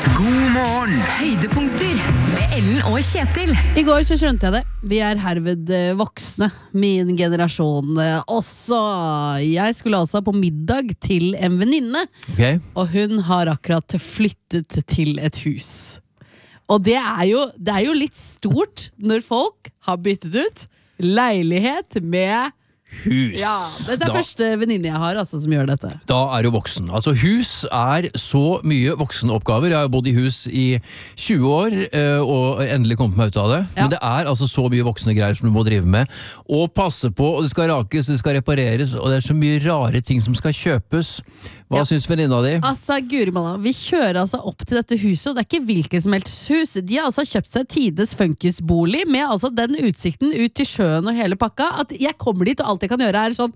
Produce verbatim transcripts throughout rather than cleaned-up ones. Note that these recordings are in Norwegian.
God morgen! Høydepunkter med Ellen og Kjetil. I går så skjønte jeg det. Vi er herved eh, voksne. Min generasjon eh, også. Jeg skulle altså på middag til en venninne, Okay. og hun har akkurat flyttet til et hus. Og det er jo, det er jo litt stort når folk har byttet ut leilighet med Hus. Ja, dette er da, første venninne jeg har altså, som gjør dette. da er du voksen. Altså, hus er så mye voksenoppgaver. Jeg har bodd i hus i tjue år, eh, og endelig kommet meg ut av det. Ja. Men det er altså så mye voksne greier som du må drive med. Og passe på, og det skal rakes, det skal repareres, og det er så mye rare ting som skal kjøpes. Hva Ja. syns venninna di? Altså, Guri malla, vi kjører altså opp til dette huset, og det er ikke hvilket som helst hus. De har altså kjøpt seg tides funkisbolig med altså den utsikten ut til sjøen og hele pakka, at jeg kommer dit, og alt jeg kan gjøre er sånn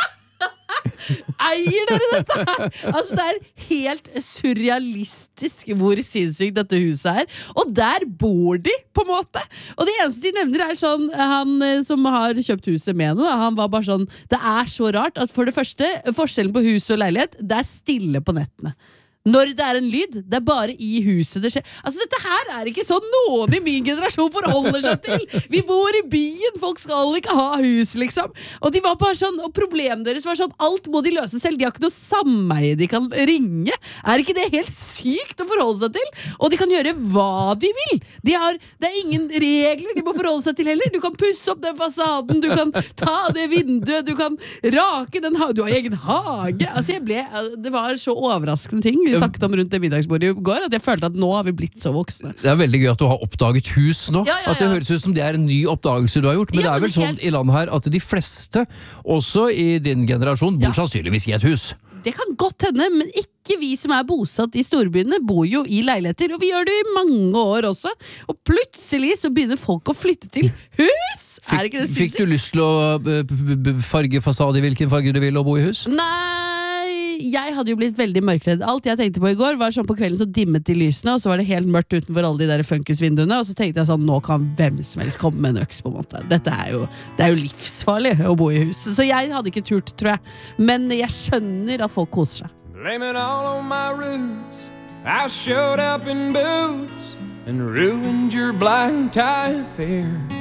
eier dere dette her? Altså, det er helt surrealistisk hvor sinnssykt dette huset er. Og der bor de, på en måte. Og det eneste de nevner er sånn, han eh, som har kjøpt huset med henne, han var bare sånn, det er så rart at for det første, forskjellen på hus og leilighet, det er stille på nettene. Når det er en lyd, det er bare i huset det skjer. Altså, dette her er ikke sånn noen i min generasjon forholder seg til. Vi bor i byen, folk skal ikke ha hus, liksom. Og de var bare sånn, og problemet deres var sånn, alt må de løse selv. De har ikke noe sameie de kan ringe. Er ikke det helt sykt å forholde seg til? Og de kan gjøre hva de vil. De har, det er ingen regler de må forholde seg til heller. Du kan pusse opp den fasaden, du kan ta det vinduet, du kan rake den hagen. Du har egen hage. Altså, jeg ble, det var så overraskende ting vi snakket om rundt det middagsbordet i går, at jeg følte at nå har vi blitt så voksne. Det er veldig gøy at du har oppdaget hus nå. Ja, ja, At det ja. høres ut som det er en ny oppdagelse du har gjort. Men Ja, det er men vel sånn helt- i landet her at de fleste, også i din generasjon, bor Ja. sannsynligvis i et hus. Det kan godt hende, men ikke vi som er bosatt i storbyene bor jo i leiligheter, og vi gjør det i mange år også. Og plutselig så begynner folk å flytte til hus! Er ikke det Fikk sinnssykt? du lyst til å eh, b- b- farge fasade i hvilken farge du vil og bo i hus? Nei, jeg hadde jo blitt veldig mørkredd. Alt jeg tenkte på i går var sånn på kvelden så dimmet de lysene, og så var det helt mørkt utenfor alle de der funkisvinduene, og så tenkte jeg sånn, nå kan hvem som helst komme med en øks på en måte. Dette er jo, det er jo livsfarlig å bo i hus. Så jeg hadde ikke turt, tror jeg. Men jeg skjønner at folk koser seg. Blame it all on my roots. I showed up in boots and ruined your black tie affair.